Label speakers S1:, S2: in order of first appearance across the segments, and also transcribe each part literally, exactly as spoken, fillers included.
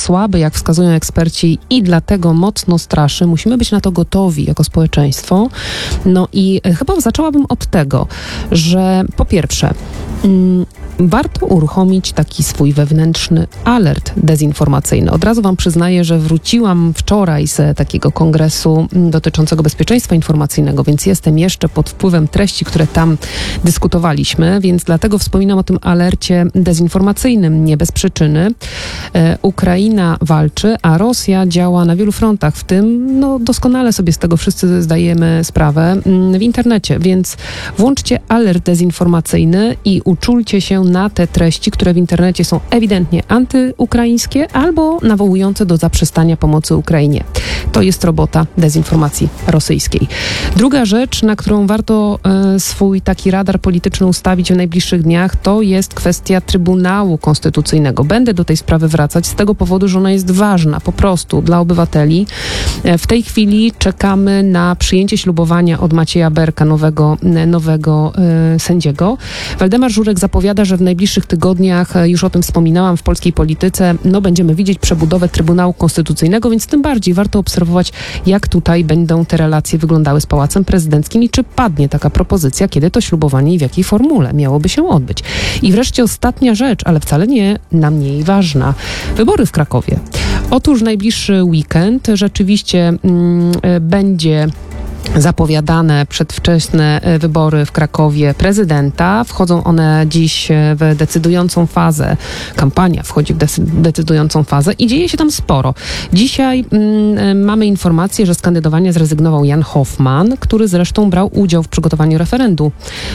S1: słaby, jak wskazują eksperci, i dlatego mocno straszy. Musimy być na to gotowi jako społeczeństwo. No i chyba zaczęłabym od tego, że po pierwsze, mm, warto uruchomić taki swój wewnętrzny alert dezinformacyjny. Od razu wam przyznaję, że wróciłam wczoraj z takiego kongresu dotyczącego bezpieczeństwa informacyjnego, więc jestem jeszcze pod wpływem treści, które tam dyskutowaliśmy, więc dlatego wspominam o tym alercie dezinformacyjnym, nie bez przyczyny. E, Ukraina walczy, a Rosja działa na wielu frontach, w tym no, doskonale sobie z tego wszyscy zdajemy sprawę w internecie, więc włączcie alert dezinformacyjny i uczulcie się na te treści, które w internecie są ewidentnie antyukraińskie albo nawołujące do zaprzestania pomocy Ukrainie. To jest robota dezinformacji rosyjskiej. Druga rzecz, na którą warto e, swój taki radar polityczny ustawić w najbliższych dniach, to jest kwestia Trybunału Konstytucyjnego. Będę do tej sprawy wracać z tego powodu, że ona jest ważna po prostu dla obywateli. E, w tej chwili czekamy na przyjęcie ślubowania od Macieja Berka, nowego, nowego e, sędziego. Waldemar Żurek zapowiada, że w najbliższych tygodniach, już o tym wspominałam, w polskiej polityce, no będziemy widzieć przebudowę Trybunału Konstytucyjnego, więc tym bardziej warto obserwować, jak tutaj będą te relacje wyglądały z Pałacem Prezydenckim i czy padnie taka propozycja, kiedy to ślubowanie i w jakiej formule miałoby się odbyć. I wreszcie ostatnia rzecz, ale wcale nie na mniej ważna. Wybory w Krakowie. Otóż najbliższy weekend rzeczywiście mm, będzie zapowiadane przedwczesne wybory w Krakowie prezydenta. Wchodzą one dziś w decydującą fazę. Kampania wchodzi w decydującą fazę i dzieje się tam sporo. Dzisiaj mm, mamy informację, że z kandydowania zrezygnował Jan Hoffman, który zresztą brał udział w przygotowaniu referendum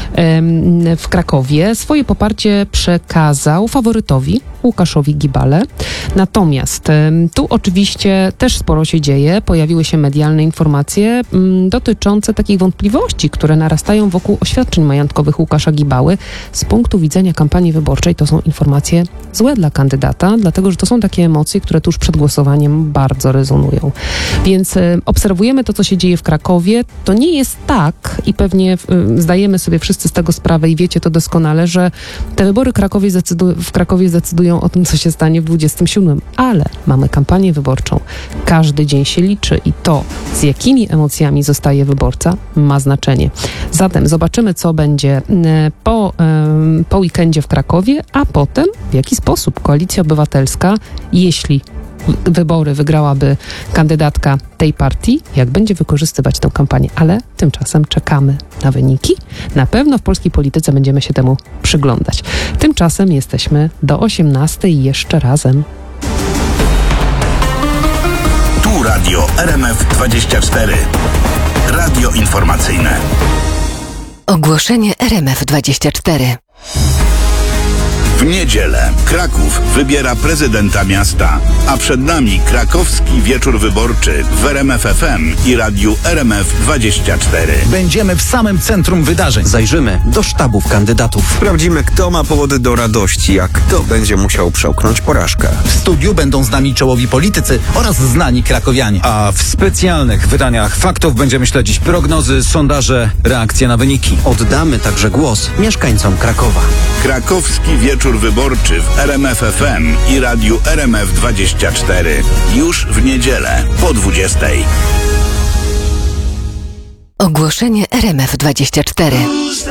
S1: em, w Krakowie. Swoje poparcie przekazał faworytowi Łukaszowi Gibale. Natomiast em, tu oczywiście też sporo się dzieje. Pojawiły się medialne informacje m, dotyczące takich wątpliwości, które narastają wokół oświadczeń majątkowych Łukasza Gibały. Z punktu widzenia kampanii wyborczej to są informacje złe dla kandydata, dlatego że to są takie emocje, które tuż przed głosowaniem bardzo rezonują. Więc y, obserwujemy to, co się dzieje w Krakowie. To nie jest tak i pewnie y, zdajemy sobie wszyscy z tego sprawę i wiecie to doskonale, że te wybory Krakowie zdecydu- w Krakowie zdecydują o tym, co się stanie w dwudziestym siódmym. Ale mamy kampanię wyborczą. Każdy dzień się liczy i to, z jakimi emocjami zostaje wyborca, ma znaczenie. Zatem zobaczymy, co będzie po, po weekendzie w Krakowie, a potem w jaki sposób Koalicja Obywatelska, jeśli wybory wygrałaby kandydatka tej partii, jak będzie wykorzystywać tę kampanię. Ale tymczasem czekamy na wyniki. Na pewno w polskiej polityce będziemy się temu przyglądać. Tymczasem jesteśmy do osiemnastej i jeszcze razem.
S2: Tu Radio R M F dwadzieścia cztery. Radio informacyjne.
S3: Ogłoszenie R M F dwadzieścia cztery.
S2: W niedzielę Kraków wybiera prezydenta miasta, a przed nami krakowski wieczór wyborczy w R M F F M i radiu R M F dwadzieścia cztery.
S4: Będziemy w samym centrum wydarzeń.
S5: Zajrzymy do sztabów kandydatów.
S6: Sprawdzimy, kto ma powody do radości, a kto będzie musiał przełknąć porażkę.
S4: W studiu będą z nami czołowi politycy oraz znani krakowianie.
S7: A w specjalnych wydaniach faktów będziemy śledzić prognozy, sondaże, reakcje na wyniki.
S5: Oddamy także głos mieszkańcom Krakowa.
S2: Krakowski wieczór wyborczy w R M F F M i radiu R M F dwadzieścia cztery. Już w niedzielę po dwudziestej.
S3: Ogłoszenie R M F dwadzieścia cztery.